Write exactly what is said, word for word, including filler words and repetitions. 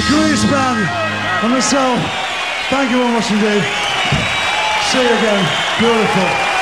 greatest band on the soul. Thank you very much indeed. See you again. Beautiful.